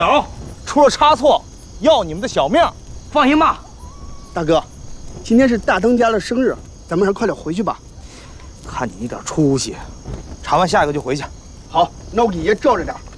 有，出了差错，要你们的小命。 放心吧， 大哥，今天是大当家的生日，咱们还是快点回去吧。 看你那点出息，查完下一个就回去。 好，那我给爷照着点。